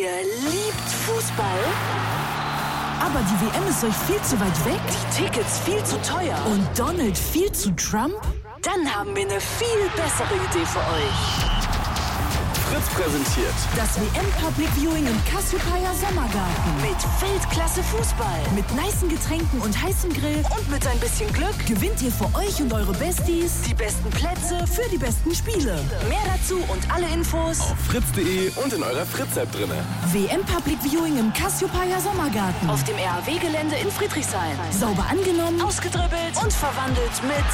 Ihr liebt Fußball? Aber die WM ist euch viel zu weit weg? Die Tickets viel zu teuer? Und Donald viel zu Trump? Dann haben wir eine viel bessere Idee für euch. Fritz präsentiert das WM Public Viewing im Cassiopeia Sommergarten. Mit Weltklasse Fußball. Mit nicen Getränken und heißem Grill. Und mit ein bisschen Glück gewinnt ihr für euch und eure Besties die besten Plätze für die besten Spiele. Mehr dazu und alle Infos auf fritz.de und in eurer Fritz-App drinne. WM Public Viewing im Cassiopeia Sommergarten. Auf dem RAW-Gelände in Friedrichshain. Sauber angenommen, ausgedribbelt und verwandelt mit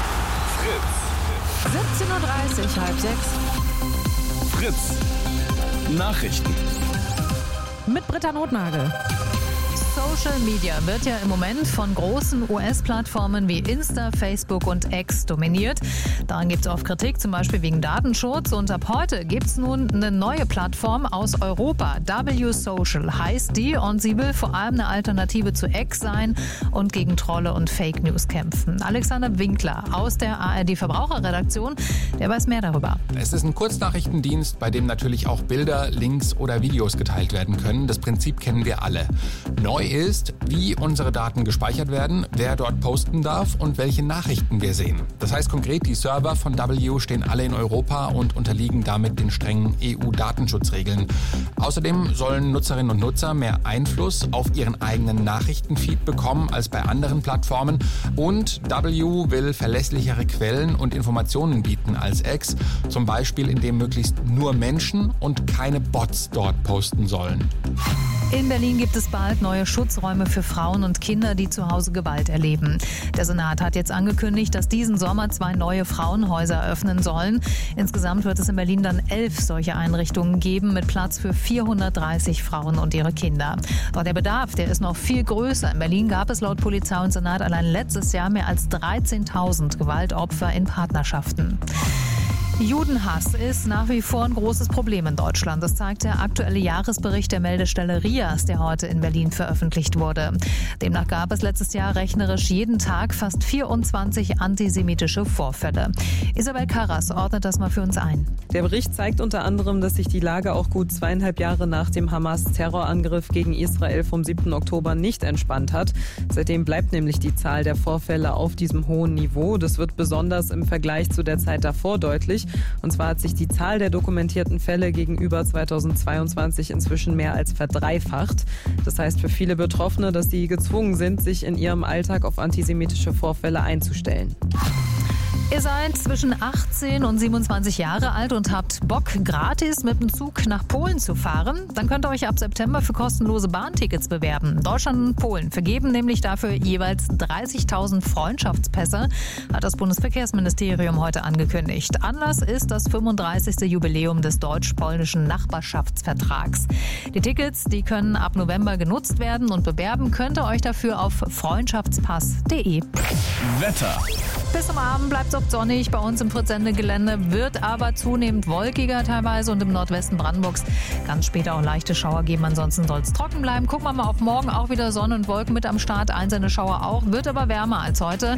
Fritz. 17:30 Uhr, 5:30. Fritz. Nachrichten. Mit Britta Notnagel. Social Media wird ja im Moment von großen US-Plattformen wie Insta, Facebook und X dominiert. Daran gibt es oft Kritik, zum Beispiel wegen Datenschutz. Und ab heute gibt es nun eine neue Plattform aus Europa. W Social heißt die und sie will vor allem eine Alternative zu X sein und gegen Trolle und Fake News kämpfen. Alexander Winkler aus der ARD-Verbraucherredaktion, der weiß mehr darüber. Es ist ein Kurznachrichtendienst, bei dem natürlich auch Bilder, Links oder Videos geteilt werden können. Das Prinzip kennen wir alle. Neu ist, wie unsere Daten gespeichert werden, wer dort posten darf und welche Nachrichten wir sehen. Das heißt konkret, die Server von W stehen alle in Europa und unterliegen damit den strengen EU-Datenschutzregeln. Außerdem sollen Nutzerinnen und Nutzer mehr Einfluss auf ihren eigenen Nachrichtenfeed bekommen als bei anderen Plattformen. Und W will verlässlichere Quellen und Informationen bieten als X, zum Beispiel indem möglichst nur Menschen und keine Bots dort posten sollen. In Berlin gibt es bald neue Schutzräume für Frauen und Kinder, die zu Hause Gewalt erleben. Der Senat hat jetzt angekündigt, dass diesen Sommer 2 neue Frauenhäuser eröffnen sollen. Insgesamt wird es in Berlin dann 11 solche Einrichtungen geben mit Platz für 430 Frauen und ihre Kinder. Doch der Bedarf, der ist noch viel größer. In Berlin gab es laut Polizei und Senat allein letztes Jahr mehr als 13.000 Gewaltopfer in Partnerschaften. Judenhass ist nach wie vor ein großes Problem in Deutschland. Das zeigt der aktuelle Jahresbericht der Meldestelle RIAS, der heute in Berlin veröffentlicht wurde. Demnach gab es letztes Jahr rechnerisch jeden Tag fast 24 antisemitische Vorfälle. Isabel Karras ordnet das mal für uns ein. Der Bericht zeigt unter anderem, dass sich die Lage auch gut 2,5 Jahre nach dem Hamas-Terrorangriff gegen Israel vom 7. Oktober nicht entspannt hat. Seitdem bleibt nämlich die Zahl der Vorfälle auf diesem hohen Niveau. Das wird besonders im Vergleich zu der Zeit davor deutlich. Und zwar hat sich die Zahl der dokumentierten Fälle gegenüber 2022 inzwischen mehr als verdreifacht. Das heißt für viele Betroffene, dass sie gezwungen sind, sich in ihrem Alltag auf antisemitische Vorfälle einzustellen. Ihr seid zwischen 18 und 27 Jahre alt und habt Bock, gratis mit dem Zug nach Polen zu fahren? Dann könnt ihr euch ab September für kostenlose Bahntickets bewerben. Deutschland und Polen vergeben nämlich dafür jeweils 30.000 Freundschaftspässe, hat das Bundesverkehrsministerium heute angekündigt. Anlass ist das 35. Jubiläum des deutsch-polnischen Nachbarschaftsvertrags. Die Tickets, die können ab November genutzt werden und bewerben könnt ihr euch dafür auf freundschaftspass.de. Wetter. Bis zum Abend bleibt es oft sonnig. Bei uns im Fritz-Sende-Gelände wird aber zunehmend wolkiger teilweise und im Nordwesten Brandenburgs kann es später auch leichte Schauer geben. Ansonsten soll es trocken bleiben. Gucken wir mal auf morgen, auch wieder Sonne und Wolken mit am Start. Einzelne Schauer auch, wird aber wärmer als heute.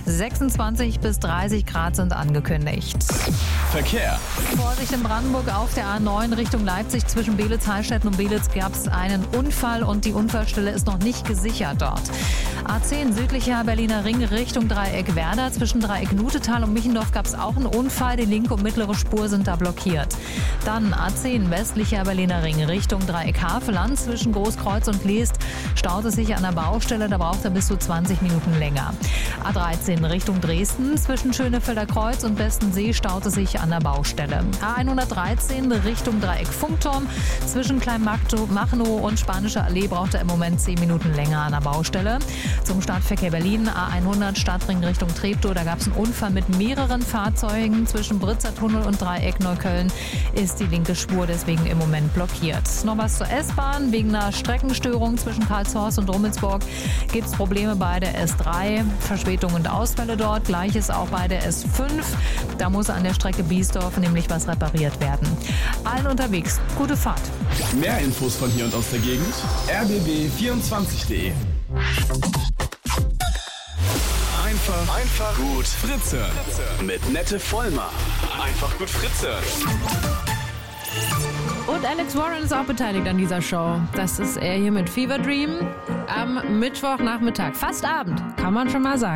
26 bis 30 Grad sind angekündigt. Verkehr. Vorsicht in Brandenburg auf der A9 Richtung Leipzig zwischen Belitz, Heilstätten und Belitz gab es einen Unfall und die Unfallstelle ist noch nicht gesichert dort. A10 südlicher Berliner Ring Richtung Dreieck Werder. Zwischen Dreieck Nutetal und Michendorf gab es auch einen Unfall. Die linke und mittlere Spur sind da blockiert. Dann A10 westlicher Berliner Ring Richtung Dreieck Haveland. Zwischen Großkreuz und Leest staut es sich an der Baustelle. Da braucht er bis zu 20 Minuten länger. A13 Richtung Dresden. Zwischen Schönefelder Kreuz und Bestensee staut es sich an der Baustelle. A113 Richtung Dreieck Funkturm. Zwischen Kleinmachnow und Spanische Allee braucht er im Moment 10 Minuten länger an der Baustelle. Zum Stadtverkehr Berlin A100 Stadtring Richtung Treptow. Da gab es einen Unfall mit mehreren Fahrzeugen. Zwischen Britzer Tunnel und Dreieck Neukölln ist die linke Spur deswegen im Moment blockiert. Noch was zur S-Bahn. Wegen einer Streckenstörung zwischen Karlshorst und Rummelsburg gibt es Probleme bei der S3. Verspätungen und Ausfälle dort. Gleiches auch bei der S5. Da muss an der Strecke Biesdorf nämlich was repariert werden. Allen unterwegs. Gute Fahrt. Mehr Infos von hier und aus der Gegend. rbb24.de. Einfach gut Fritz hören. Mit Nette Vollmer. Einfach gut Fritz hören. Und Alex Warren ist auch beteiligt an dieser Show. Das ist er hier mit Fever Dream am Mittwochnachmittag. Fast Abend, kann man schon mal sagen.